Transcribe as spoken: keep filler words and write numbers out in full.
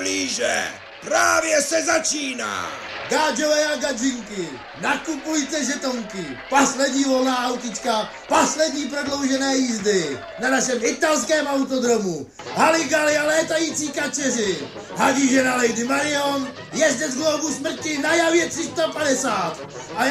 blíže. Právě se začíná. Gáďové a gadžinky, nakupujte žetonky, poslední volná autička, poslední prodloužené jízdy na našem italském autodromu. Haligali a létající kačeři, hadíže na Lady Marion, jezdec Globu smrti na Javě tři sta padesát a